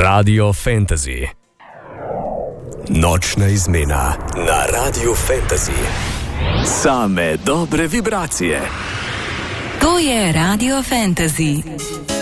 Radio Fantasy. Nočna izmena na Radio Fantasy. Same dobre vibracije. To je Radio Fantasy.